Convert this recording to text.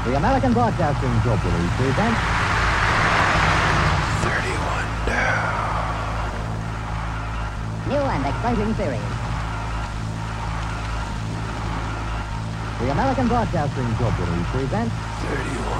The American Broadcasting Corporation presents 31 down. new and exciting series. The American Broadcasting Corporation presents 31